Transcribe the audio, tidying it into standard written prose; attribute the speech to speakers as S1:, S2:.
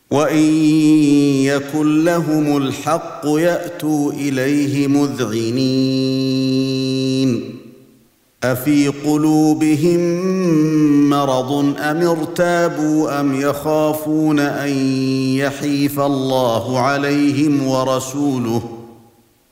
S1: وان يكن لهم الحق ياتوا اليه مذعنين افي قلوبهم مرض ام ارتابوا ام يخافون ان يحيف الله عليهم ورسوله